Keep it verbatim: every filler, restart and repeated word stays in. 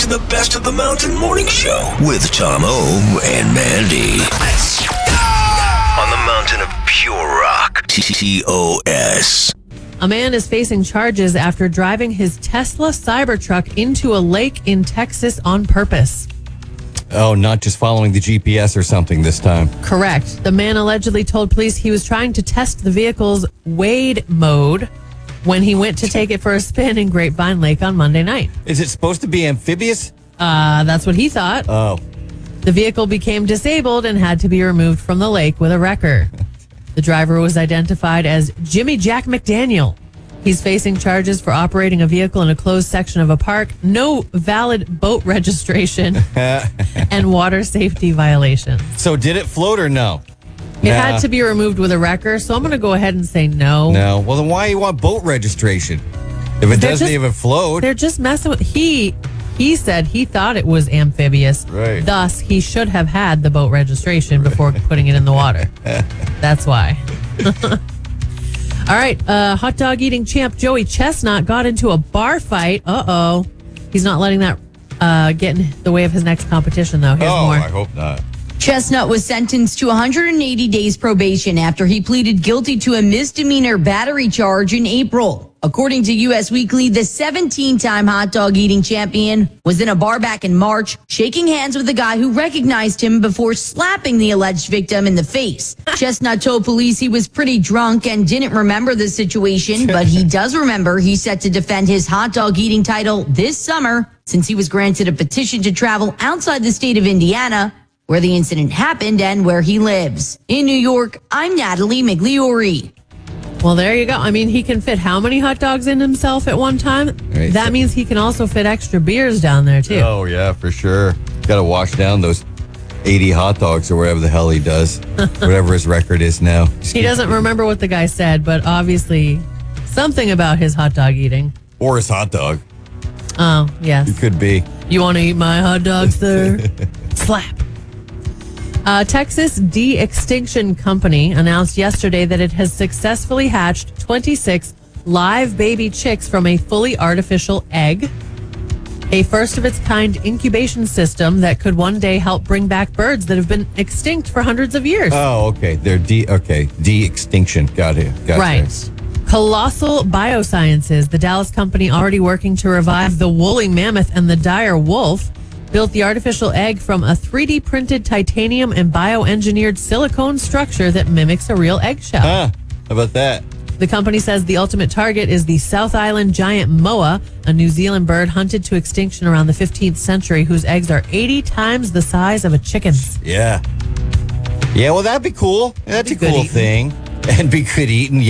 to the Best of the Mountain Morning Show with Tom O and Mandy. Let's go! On the mountain of pure rock. T O S. A man is facing charges after driving his Tesla Cybertruck into a lake in Texas on purpose. Oh, not just following the G P S or something this time. Correct. The man allegedly told police he was trying to test the vehicle's Wade mode when he went to take it for a spin in Grapevine Lake on Monday night. Is it supposed to be amphibious? Uh, that's what he thought. Oh. The vehicle became disabled and had to be removed from the lake with a wrecker. The driver was identified as Jimmy Jack McDaniel. He's facing charges for operating a vehicle in a closed section of a park, no valid boat registration, and water safety violations. So did it float or no? It Nah. had to be removed with a wrecker, so I'm going to go ahead and say no. No. Well, then why you want boat registration? If it They're doesn't just- even float. They're just messing with... He, he said he thought it was amphibious. Right. Thus, he should have had the boat registration before putting it in the water. That's why. All right. Uh, hot dog eating champ Joey Chestnut got into a bar fight. Uh-oh. He's not letting that uh, get in the way of his next competition, though. Here's oh, more. I hope not. Chestnut was sentenced to one hundred eighty days probation after he pleaded guilty to a misdemeanor battery charge in April. According to U S Weekly, the seventeen-time hot dog eating champion was in a bar back in March, shaking hands with a guy who recognized him before slapping the alleged victim in the face. Chestnut told police he was pretty drunk and didn't remember the situation, but he does remember he's set to defend his hot dog eating title this summer since he was granted a petition to travel outside the state of Indiana, where the incident happened and where he lives. In New York, I'm Natalie Migliori. Well, there you go. I mean, he can fit how many hot dogs in himself at one time? Right. That means he can also fit extra beers down there, too. Oh, yeah, for sure. Got to wash down those eighty hot dogs or whatever the hell he does. Whatever his record is now. He doesn't remember what the guy said, but obviously something about his hot dog eating. Or his hot dog. Oh, yes. It could be. You want to eat my hot dogs, sir? Slap. Uh, Texas De-Extinction Company announced yesterday that it has successfully hatched twenty-six live baby chicks from a fully artificial egg, a first-of-its-kind incubation system that could one day help bring back birds that have been extinct for hundreds of years. Oh, okay. They're de okay de-extinction. Got it. Got Right. it. Colossal Biosciences, the Dallas company already working to revive the woolly mammoth and the dire wolf, built the artificial egg from a three D printed titanium and bioengineered silicone structure that mimics a real eggshell. Ah, how about that? The company says the ultimate target is the South Island giant moa, a New Zealand bird hunted to extinction around the fifteenth century, whose eggs are eighty times the size of a chicken's. Yeah. Yeah, well, that'd be cool. That's Be a good cool eating. thing. And be good eating.